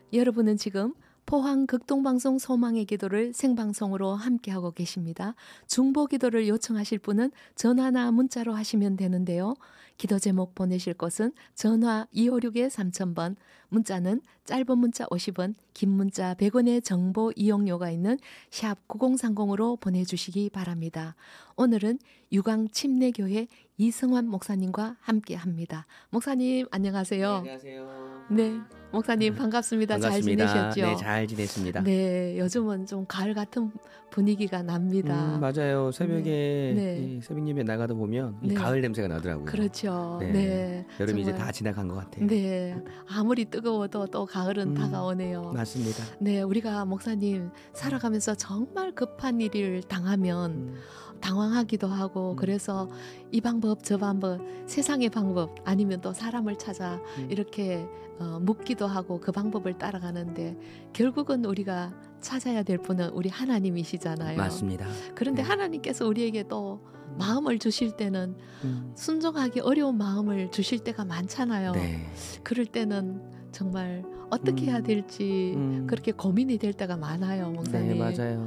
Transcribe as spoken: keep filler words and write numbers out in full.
여러분은 지금 포항 극동방송 소망의 기도를 생방송으로 함께하고 계십니다. 중보 기도를 요청하실 분은 전화나 문자로 하시면 되는데요. 기도 제목 보내실 곳은 전화 이오육 삼천 번, 문자는 짧은 문자 오십 원, 긴 문자 백 원의 정보 이용료가 있는 샵 구공삼공으로 보내주시기 바랍니다. 오늘은 유광침례교회 이승환 목사님과 함께합니다. 목사님 안녕하세요. 네, 안녕하세요. 네, 목사님 반갑습니다. 반갑습니다. 잘 지내셨죠? 네, 잘 지냈습니다. 네, 요즘은 좀 가을 같은 분위기가 납니다. 음, 맞아요. 새벽에 네. 이 새벽 예배 나가다 보면 이 네. 가을 냄새가 나더라고요. 그렇죠. 네. 네. 여름이 이제 정말. 다 지나간 것 같아요. 네, 아무리 뜨거워도 또 가을은 음, 다가오네요. 맞습니다. 네, 우리가 목사님 살아가면서 정말 급한 일을 당하면 음, 당황하기도 하고 음. 그래서 이 방법 저 방법 세상의 방법 아니면 또 사람을 찾아 음. 이렇게 어, 묻기도 하고 그 방법을 따라가는데 결국은 우리가 찾아야 될 분은 우리 하나님이시잖아요. 맞습니다. 그런데 네. 하나님께서 우리에게 또 마음을 주실 때는 음, 순종하기 어려운 마음을 주실 때가 많잖아요. 네. 그럴 때는 정말 어떻게 음. 해야 될지 음. 그렇게 고민이 될 때가 많아요, 목사님. 네, 맞아요.